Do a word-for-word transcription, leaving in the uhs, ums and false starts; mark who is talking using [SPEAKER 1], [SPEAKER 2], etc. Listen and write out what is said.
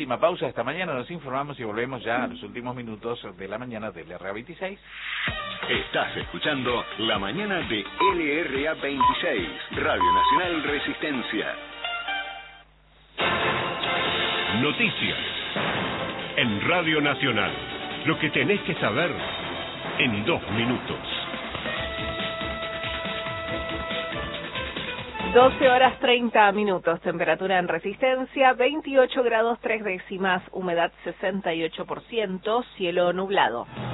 [SPEAKER 1] última pausa esta mañana, nos informamos y volvemos ya a los últimos minutos de la mañana del R A veintiséis.
[SPEAKER 2] Estás escuchando La Mañana de L R A veintiséis, Radio Nacional Resistencia.
[SPEAKER 3] Noticias en Radio Nacional. Lo que tenés que saber en dos minutos.
[SPEAKER 4] doce horas treinta minutos, temperatura en Resistencia, veintiocho grados tres décimas, humedad sesenta y ocho por ciento, cielo nublado.